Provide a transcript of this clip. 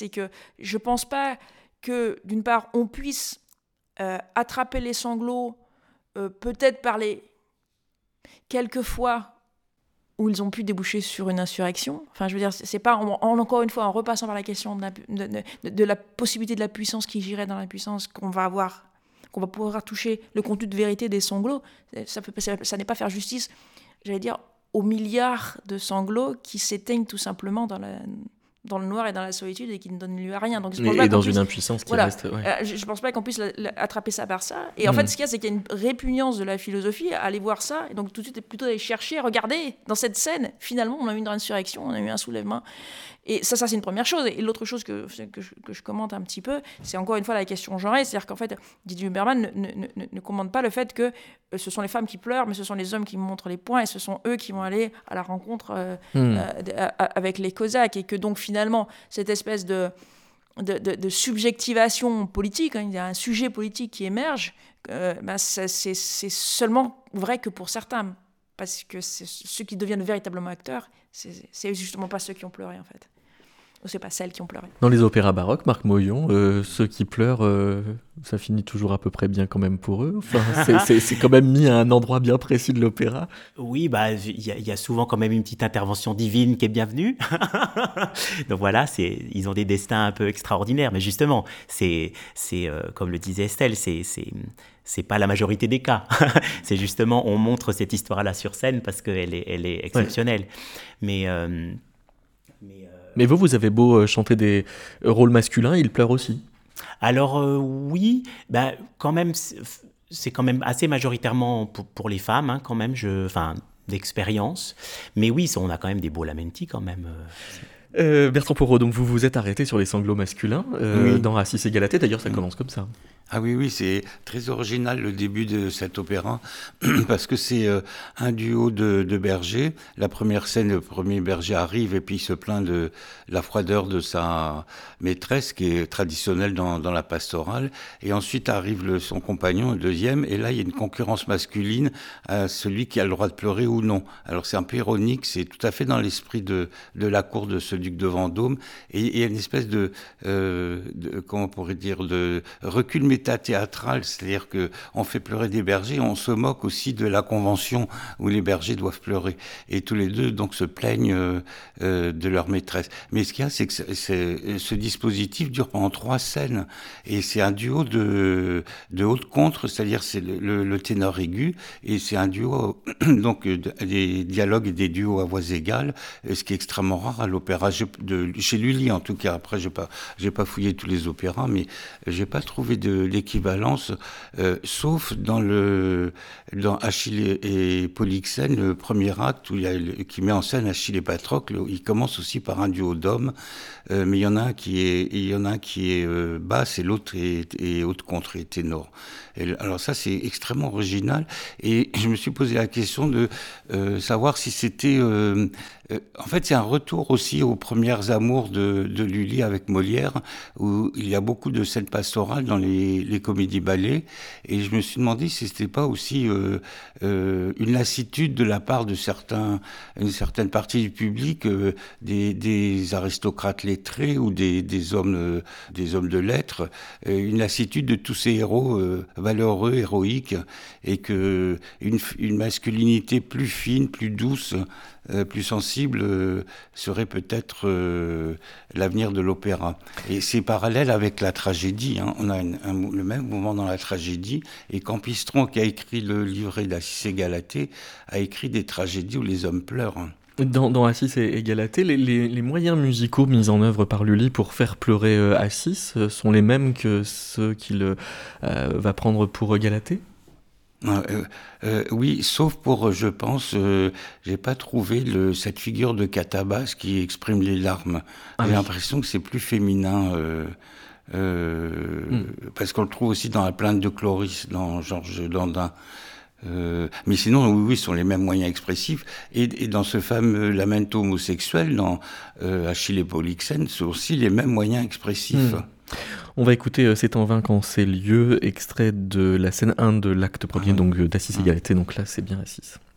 c'est que je pense pas que, d'une part, on puisse attraper les sanglots, peut-être par les quelques fois où ils ont pu déboucher sur une insurrection. Enfin, je veux dire, c'est pas encore une fois en repassant par la question de la possibilité de la puissance qui girait dans la puissance qu'on va pouvoir toucher le contenu de vérité des sanglots. Ça n'est pas faire justice, j'allais dire, aux milliards de sanglots qui s'éteignent tout simplement dans le noir et dans la solitude et qui ne donnent lieu à rien. Donc, et dans une impuissance qui reste... Ouais. Je ne pense pas qu'on puisse attraper ça par ça. Et en fait, ce qu'il y a, c'est qu'il y a une répugnance de la philosophie à aller voir ça. Et donc, tout de suite, plutôt aller chercher, regarder, dans cette scène, finalement, on a eu une insurrection, on a eu un soulèvement. Et ça c'est une première chose. Et l'autre chose que je commente un petit peu, c'est encore une fois la question genrée. C'est-à-dire qu'en fait, Didier Huberman ne commente pas le fait que ce sont les femmes qui pleurent, mais ce sont les hommes qui montrent les poings, et ce sont eux qui vont aller à la rencontre avec les Cosaques. Et que donc, finalement, cette espèce de subjectivation politique, il y a un sujet politique qui émerge, c'est seulement vrai que pour certains. Parce que ceux qui deviennent véritablement acteurs, c'est justement pas ceux qui ont pleuré, en fait. Ou c'est pas celles qui ont pleuré. Dans les opéras baroques, Marc Moyon, ceux qui pleurent, ça finit toujours à peu près bien quand même pour eux. Enfin, c'est quand même mis à un endroit bien précis de l'opéra. Oui, y a souvent quand même une petite intervention divine qui est bienvenue. Donc voilà, ils ont des destins un peu extraordinaires. Mais justement, c'est comme le disait Estelle, c'est pas la majorité des cas. C'est justement, on montre cette histoire-là sur scène parce qu'elle est exceptionnelle. Ouais. Mais vous avez beau chanter des rôles masculins, ils pleurent aussi. Alors oui, quand même, c'est quand même assez majoritairement pour les femmes, quand même, d'expérience. Mais oui, on a quand même des beaux lamenti quand même. Bertrand Porot, donc vous vous êtes arrêté sur les sanglots masculins dans Assis et Galatée. D'ailleurs, ça commence comme ça. Ah oui, c'est très original le début de cet opéra, parce que c'est un duo de bergers. La première scène, le premier berger arrive et puis il se plaint de la froideur de sa maîtresse, qui est traditionnelle dans la pastorale. Et ensuite arrive son compagnon, le deuxième, et là il y a une concurrence masculine à celui qui a le droit de pleurer ou non. Alors c'est un peu ironique, c'est tout à fait dans l'esprit de la cour de ce duc de Vendôme, et il y a une espèce de comment on pourrait dire, de recul métathéâtral, c'est-à-dire que on fait pleurer des bergers, on se moque aussi de la convention où les bergers doivent pleurer, et tous les deux donc se plaignent de leur maîtresse. Mais ce qu'il y a, c'est que ce dispositif dure pendant 3 scènes, et c'est un duo de haute contre, c'est-à-dire c'est le ténor aigu, et c'est un duo donc des dialogues et des duos à voix égales, ce qui est extrêmement rare à l'opéra, chez Lully en tout cas. Après j'ai pas fouillé tous les opéras, mais j'ai pas trouvé l'équivalence, sauf dans Achille et Polyxène, le premier acte qui met en scène Achille et Patrocle. Il commence aussi par un duo d'hommes, mais il y en a un qui est basse et l'autre est haute contre et ténor. Alors ça, c'est extrêmement original, et je me suis posé la question de savoir si c'était en fait, c'est un retour aussi aux premières amours de Lully avec Molière, où il y a beaucoup de scènes pastorales dans les comédies-ballets, et je me suis demandé si c'était pas aussi une lassitude de la part de une certaine partie du public, des aristocrates lettrés ou des hommes de lettres, une lassitude de tous ces héros valeureux, héroïques, et que une masculinité plus fine, plus douce, plus sensible, serait peut-être l'avenir de l'opéra. Et c'est parallèle avec la tragédie. On a le même mouvement dans la tragédie. Et Campistron, qui a écrit le livret d'Assis et Galatée, a écrit des tragédies où les hommes pleurent. Dans Assis et Galatée, les moyens musicaux mis en œuvre par Lully pour faire pleurer Assis sont les mêmes que ceux qu'il va prendre pour Galatée ? Oui, sauf pour, je pense, j'ai pas trouvé cette figure de Catabas qui exprime les larmes. J'ai l'impression que c'est plus féminin, parce qu'on le trouve aussi dans la plainte de Chloris, dans Georges Dandin. Mais sinon, oui, ce sont les mêmes moyens expressifs. Et dans ce fameux lamento homosexuel, dans Achille et Polyxène, ce sont aussi les mêmes moyens expressifs. On va écouter C'est en vain quand c'est lieu, extrait de la scène 1 de l'acte premier, donc d'Assis et Galatée, donc là c'est bien Assis.